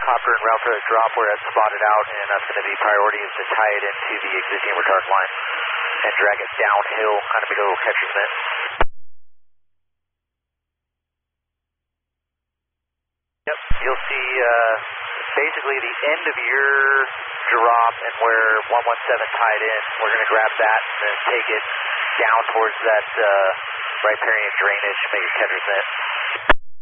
helicopter and route for the drop where it's spotted out, and that's going to be priority is to tie it into the existing retard line and drag it downhill, kind of make a little catcher's mitt. Yep, you'll see basically the end of your drop and where 117 tied in. We're going to grab that and then take it down towards that riparian drainage, make a catcher's mitt.